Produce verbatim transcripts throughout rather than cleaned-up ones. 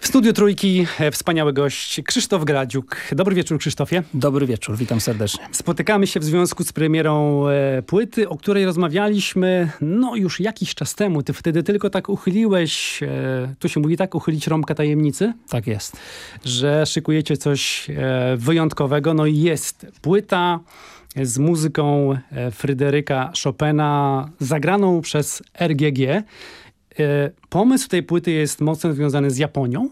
W studiu Trójki e, wspaniały gość Krzysztof Gradziuk. Dobry wieczór, Krzysztofie. Dobry wieczór, witam serdecznie. Spotykamy się w związku z premierą e, płyty, o której rozmawialiśmy no już jakiś czas temu. Ty wtedy tylko tak uchyliłeś, e, tu się mówi tak, uchylić rąbka tajemnicy? Tak jest. Że szykujecie coś e, wyjątkowego. No i jest płyta z muzyką e, Fryderyka Chopina zagraną przez R G G. E, pomysł tej płyty jest mocno związany z Japonią?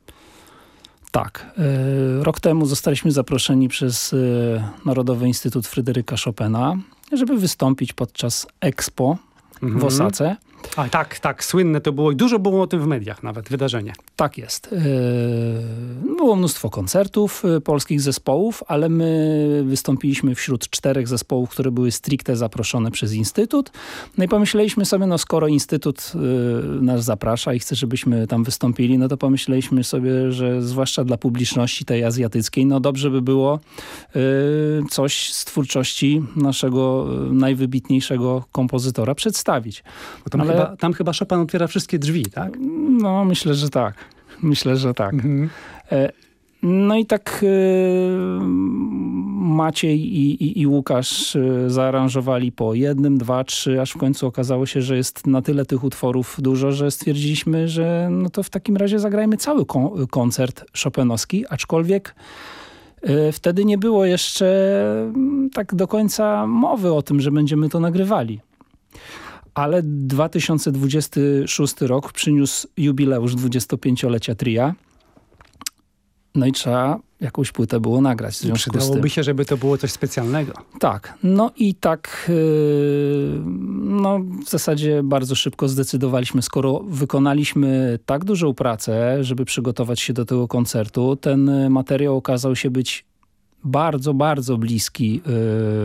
Tak. E, rok temu zostaliśmy zaproszeni przez e, Narodowy Instytut Fryderyka Chopina, żeby wystąpić podczas Expo Mhm. w Osace. A tak, tak, słynne to było i dużo było o tym w mediach nawet, wydarzenie. Tak jest. E, Było mnóstwo koncertów e, polskich zespołów, ale my wystąpiliśmy wśród czterech zespołów, które były stricte zaproszone przez Instytut. No i pomyśleliśmy sobie, no skoro Instytut e, nas zaprasza i chce, żebyśmy tam wystąpili, no to pomyśleliśmy sobie, że zwłaszcza dla publiczności tej azjatyckiej, no dobrze by było e, coś z twórczości naszego e, najwybitniejszego kompozytora przedstawić. Bo tam, Ale- chyba, tam chyba Chopin otwiera wszystkie drzwi, tak? No, myślę, że tak. Myślę, że tak. Mhm. E, No i tak e, Maciej i, i, i Łukasz e, zaaranżowali po jednym, dwa, trzy, aż w końcu okazało się, że jest na tyle tych utworów dużo, że stwierdziliśmy, że no to w takim razie zagrajmy cały kon- koncert chopinowski, aczkolwiek e, wtedy nie było jeszcze mm, tak do końca mowy o tym, że będziemy to nagrywali. Ale dwa tysiące dwudziesty szósty rok przyniósł jubileusz dwudziestopięciolecia tria. No i trzeba jakąś płytę było nagrać w związku z tym. Przydałoby się, żeby to było coś specjalnego. Tak. No i tak yy, no w zasadzie bardzo szybko zdecydowaliśmy, skoro wykonaliśmy tak dużą pracę, żeby przygotować się do tego koncertu, ten materiał okazał się być bardzo, bardzo bliski yy,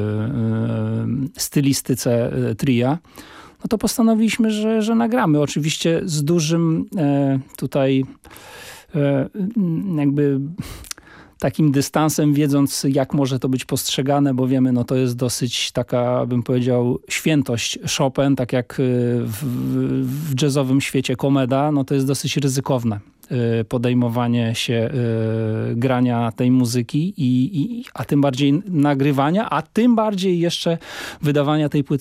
yy, stylistyce yy, tria. No to postanowiliśmy, że, że nagramy. Oczywiście z dużym e, tutaj e, jakby takim dystansem, wiedząc jak może to być postrzegane, bo wiemy, no to jest dosyć taka, bym powiedział, świętość Chopin, tak jak w, w jazzowym świecie komeda, no to jest dosyć ryzykowne e, podejmowanie się e, grania tej muzyki, i, i, a tym bardziej nagrywania, a tym bardziej jeszcze wydawania tej płyty